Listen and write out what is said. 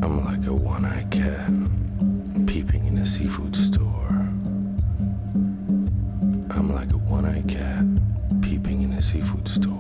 I'm like a one-eyed cat peeping in a seafood store. I'm like a one-eyed cat peeping in a seafood store.